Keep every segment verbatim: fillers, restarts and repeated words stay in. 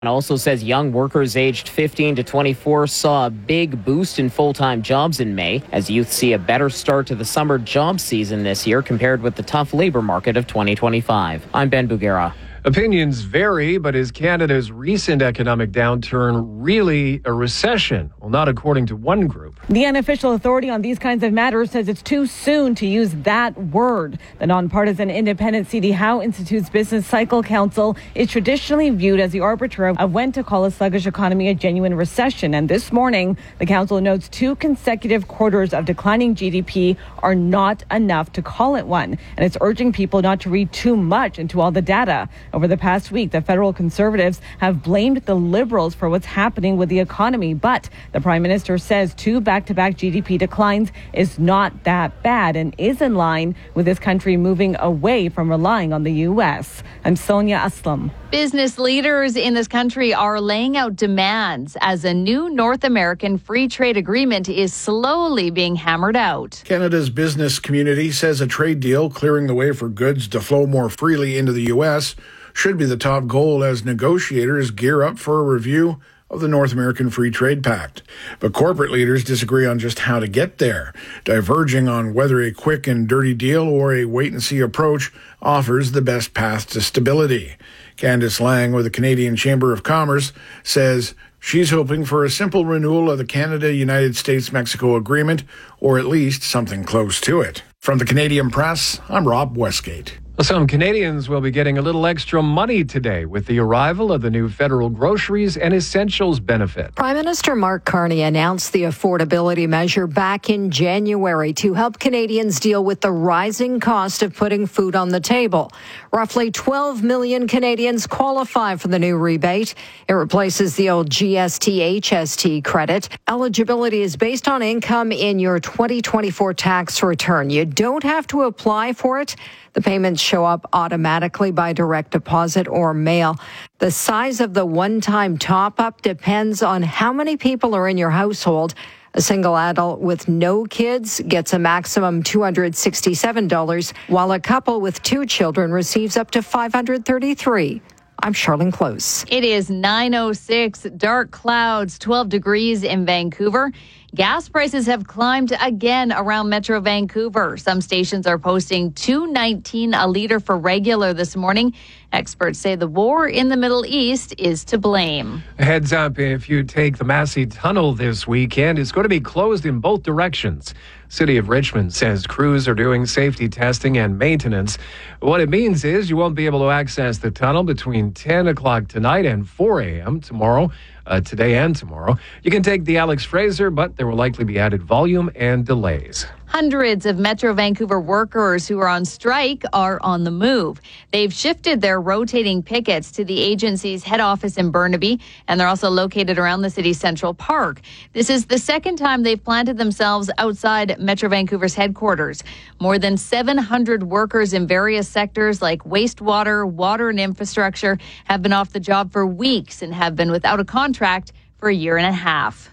It also says young workers aged fifteen to twenty-four saw a big boost in full-time jobs in May as youth see a better start to the summer job season this year compared with the tough labor market of twenty twenty-five. I'm Ben Bugera. Opinions vary, but is Canada's recent economic downturn really a recession? Well, not according to one group. The unofficial authority on these kinds of matters says it's too soon to use that word. The nonpartisan independent C D Howe Institute's Business Cycle Council is traditionally viewed as the arbiter of when to call a sluggish economy a genuine recession. And this morning, the council notes two consecutive quarters of declining G D P are not enough to call it one. And it's urging people not to read too much into all the data. Over the past week, the federal Conservatives have blamed the Liberals for what's happening with the economy. But the Prime Minister says two back-to-back G D P declines is not that bad and is in line with this country moving away from relying on the U S. I'm Sonia Aslam. Business leaders in this country are laying out demands as a new North American free trade agreement is slowly being hammered out. Canada's business community says a trade deal clearing the way for goods to flow more freely into the U S should be the top goal as negotiators gear up for a review of the North American Free Trade Pact. But corporate leaders disagree on just how to get there, diverging on whether a quick and dirty deal or a wait-and-see approach offers the best path to stability. Candice Lang with the Canadian Chamber of Commerce says she's hoping for a simple renewal of the Canada-United States-Mexico agreement, or at least something close to it. From the Canadian Press, I'm Rob Westgate. Some Canadians will be getting a little extra money today with the arrival of the new federal groceries and essentials benefit. Prime Minister Mark Carney announced the affordability measure back in January to help Canadians deal with the rising cost of putting food on the table. Roughly twelve million Canadians qualify for the new rebate. It replaces the old G S T H S T credit. Eligibility is based on income in your twenty twenty-four tax return. You don't have to apply for it. The payments show up automatically by direct deposit or mail. The size of the one-time top-up depends on how many people are in your household. A single adult with no kids gets a maximum two hundred sixty-seven dollars, while a couple with two children receives up to five hundred thirty-three dollars. I'm Charlene Close. It is nine oh six, dark clouds, twelve degrees in Vancouver. Gas prices have climbed again around Metro Vancouver. Some stations are posting two nineteen a litre for regular this morning. Experts say the war in the Middle East is to blame. Heads up, if you take the Massey Tunnel this weekend, it's going to be closed in both directions. City of Richmond says crews are doing safety testing and maintenance. What it means is you won't be able to access the tunnel between ten o'clock tonight and four a.m. tomorrow. Uh, today and tomorrow. You can take the Alex Fraser, but there will likely be added volume and delays. Hundreds of Metro Vancouver workers who are on strike are on the move. They've shifted their rotating pickets to the agency's head office in Burnaby, and they're also located around the city's Central Park. This is the second time they've planted themselves outside Metro Vancouver's headquarters. More than seven hundred workers in various sectors like wastewater, water and infrastructure have been off the job for weeks and have been without a contract for a year and a half.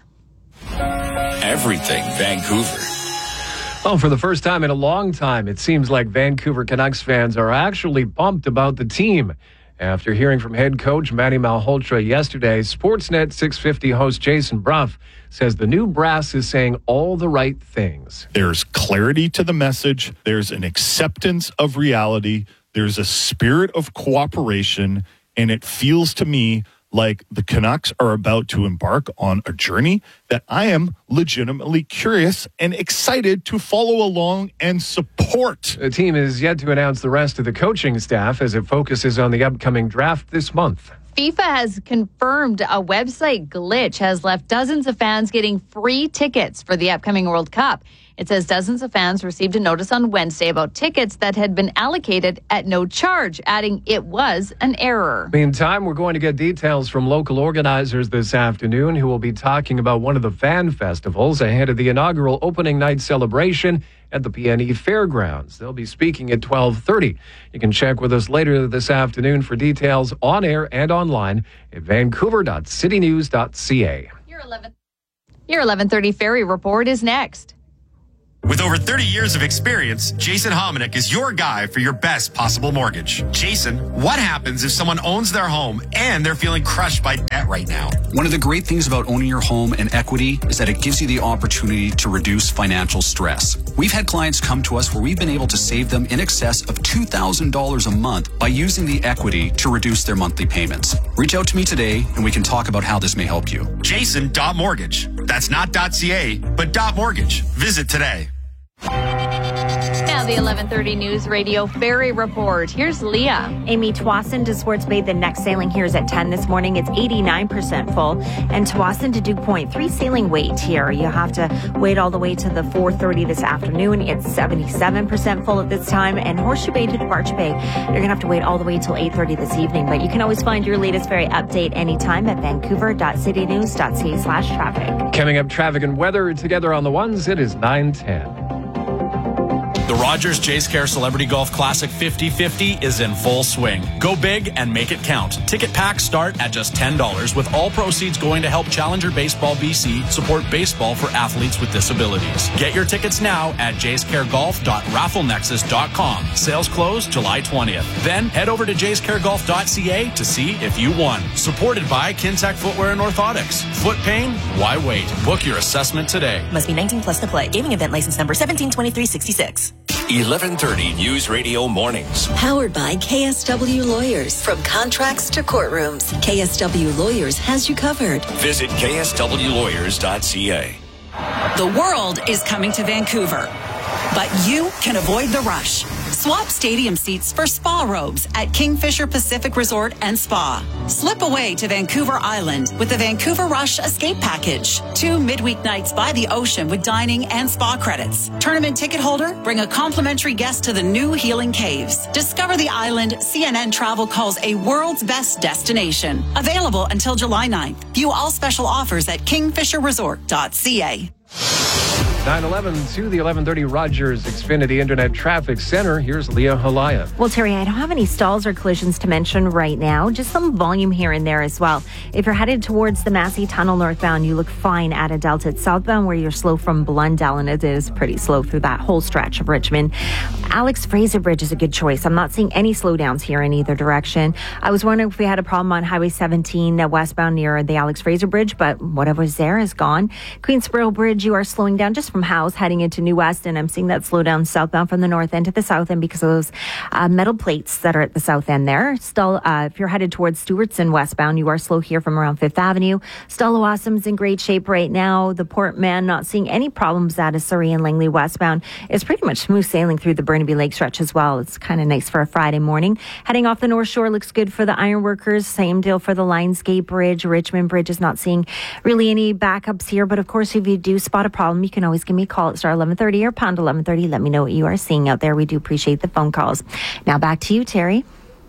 Everything Vancouver. Oh, for the first time in a long time, it seems like Vancouver Canucks fans are actually pumped about the team. After hearing from head coach Manny Malhotra yesterday, Sportsnet six fifty host Jason Brough says the new brass is saying all the right things. There's clarity to the message. There's an acceptance of reality. There's a spirit of cooperation. And it feels to me like the Canucks are about to embark on a journey that I am legitimately curious and excited to follow along and support. The team is yet to announce the rest of the coaching staff as it focuses on the upcoming draft this month. FIFA has confirmed a website glitch has left dozens of fans getting free tickets for the upcoming World Cup. It says dozens of fans received a notice on Wednesday about tickets that had been allocated at no charge, adding it was an error. Meantime, we're going to get details from local organizers this afternoon who will be talking about one of the fan festivals ahead of the inaugural opening night celebration at the P N E Fairgrounds. They'll be speaking at twelve thirty. You can check with us later this afternoon for details on air and online at vancouver dot city news dot c a. Your eleven, your eleven thirty Ferry Report is next. With over thirty years of experience, Jason Hominick is your guy for your best possible mortgage. Jason, what happens if someone owns their home and they're feeling crushed by debt right now? One of the great things about owning your home and equity is that it gives you the opportunity to reduce financial stress. We've had clients come to us where we've been able to save them in excess of two thousand dollars a month by using the equity to reduce their monthly payments. Reach out to me today and we can talk about how this may help you. Jason dot mortgage. That's not .ca, but .mortgage. Visit today. Now the eleven thirty News Radio Ferry Report. Here's Leah. Amy, Tsawwassen to Swartz Bay, the next sailing here is at ten this morning. It's eighty-nine percent full. And Tsawwassen to Duke Point, three sailing wait here. You have to wait all the way to the four thirty this afternoon. It's seventy-seven percent full at this time. And Horseshoe Bay to Departure Bay, you're going to have to wait all the way till eight thirty this evening. But you can always find your latest ferry update anytime at vancouver dot city news dot c a slash traffic. Coming up, traffic and weather together on the ones. It is nine ten. The Rogers Jays Care Celebrity Golf Classic fifty fifty is in full swing. Go big and make it count. Ticket packs start at just ten dollars, with all proceeds going to help Challenger Baseball B C support baseball for athletes with disabilities. Get your tickets now at jays care golf dot raffle nexus dot com. Sales close July twentieth. Then head over to jays care golf dot c a to see if you won. Supported by Kintec Footwear and Orthotics. Foot pain? Why wait? Book your assessment today. Must be nineteen plus to play. Gaming event license number seventeen twenty-three sixty-six. eleven thirty News Radio Mornings. Powered by K S W Lawyers. From contracts to courtrooms, K S W Lawyers has you covered. Visit k s w lawyers dot c a. The world is coming to Vancouver, but you can avoid the rush. Swap stadium seats for spa robes at Kingfisher Pacific Resort and Spa. Slip away to Vancouver Island with the Vancouver Rush Escape Package. Two midweek nights by the ocean with dining and spa credits. Tournament ticket holder, bring a complimentary guest to the new Healing Caves. Discover the island C N N Travel calls a world's best destination. Available until July ninth. View all special offers at kingfisher resort dot c a. nine eleven to the eleven thirty Rogers Xfinity Internet Traffic Center. Here's Leah Halaya. Well, Terry, I don't have any stalls or collisions to mention right now. Just some volume here and there as well. If you're headed towards the Massey Tunnel northbound, you look fine at a Delta. It's southbound where you're slow from Blundell, and it is pretty slow through that whole stretch of Richmond. Alex Fraser Bridge is a good choice. I'm not seeing any slowdowns here in either direction. I was wondering if we had a problem on Highway seventeen uh, westbound near the Alex Fraser Bridge, but whatever's there is gone. Queensboro Bridge, you are slowing down just from Howes heading into New West, and I'm seeing that slow down southbound from the north end to the south end because of those uh, metal plates that are at the south end there. Still, uh, if you're headed towards Stewartson westbound, you are slow here from around Fifth Avenue. Stella Wassam's in great shape right now. The Port Man, not seeing any problems at a Surrey and Langley westbound. It's pretty much smooth sailing through the Burnaby Lake stretch as well. It's kind of nice for a Friday morning. Heading off the North Shore looks good for the Ironworkers. Same deal for the Lionsgate Bridge. Richmond Bridge is not seeing really any backups here, but of course, if you do spot a problem, you can always give me a call at star eleven thirty or pound eleven thirty. Let me know what you are seeing out there. We do appreciate the phone calls. Now back to you, Terry.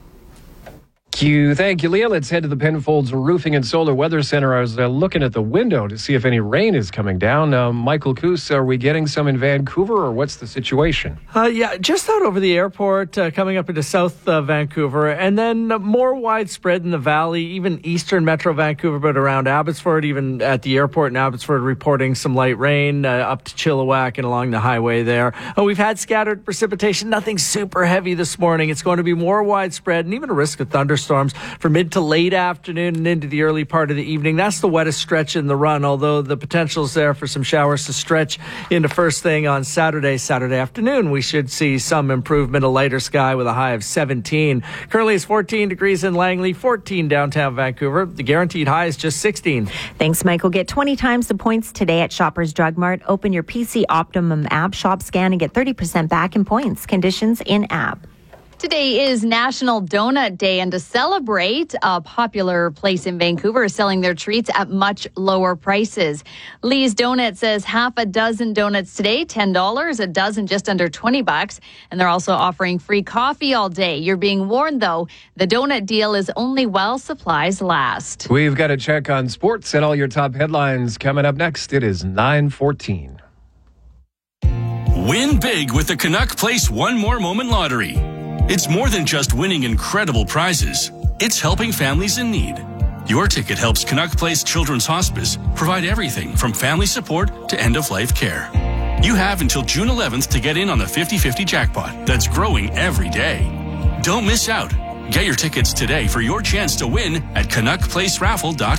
Thank you. Thank you, Leah. Let's head to the Penfolds Roofing and Solar Weather Center. I was uh, looking at the window to see if any rain is coming down. Uh, Michael Coos, are we getting some in Vancouver, or what's the situation? Uh, yeah, just out over the airport, uh, coming up into South uh, Vancouver, and then uh, more widespread in the valley, even eastern Metro Vancouver, but around Abbotsford, even at the airport in Abbotsford, reporting some light rain uh, up to Chilliwack and along the highway there. Uh, we've had scattered precipitation, nothing super heavy this morning. It's going to be more widespread and even a risk of thunderstorms for mid to late afternoon and into the early part of the evening. That's the wettest stretch in the run, although the potential is there for some showers to stretch into first thing on Saturday, Saturday afternoon. We should see some improvement, a lighter sky with a high of seventeen. Currently it's fourteen degrees in Langley, fourteen downtown Vancouver. The guaranteed high is just sixteen. Thanks, Michael. Get twenty times the points today at Shoppers Drug Mart. Open your P C Optimum app, shop, scan, and get thirty percent back in points. Conditions in app. Today is National Donut Day, and to celebrate, a popular place in Vancouver is selling their treats at much lower prices. Lee's Donut says half a dozen donuts today, ten dollars, a dozen just under twenty bucks, and they're also offering free coffee all day. You're being warned, though, the donut deal is only while supplies last. We've got a check on sports and all your top headlines coming up next. It is nine fourteen. Win big with the Canuck Place One More Moment Lottery. It's more than just winning incredible prizes. It's helping families in need. Your ticket helps Canuck Place Children's Hospice provide everything from family support to end-of-life care. You have until June eleventh to get in on the fifty-fifty jackpot that's growing every day. Don't miss out. Get your tickets today for your chance to win at Canuck Place Raffle dot com.